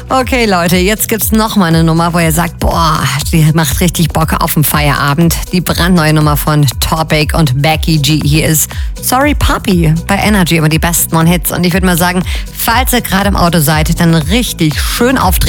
Okay, Leute, jetzt gibt's noch mal eine Nummer, wo ihr sagt, boah, die macht richtig Bock auf den Feierabend. Die brandneue Nummer von Topic und Becky G. Hier ist Sorry Papi bei Energy, immer die besten Hits. Und ich würde mal sagen, falls ihr gerade im Auto seid, dann richtig schön aufdrehen.